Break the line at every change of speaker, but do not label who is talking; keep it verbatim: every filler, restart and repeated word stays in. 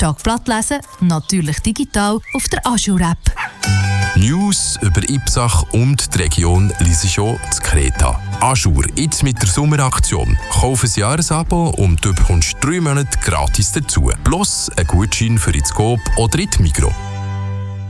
Tag platt lesen, natürlich digital auf der Azure-App.
News über Ipsach und die Region lese ich schon zu Kreta. Azure, jetzt mit der Sommeraktion. Kauf ein Jahresabo und du bekommst drei Monate gratis dazu. Plus ein Gutschein für ins Coop oder in die Migros.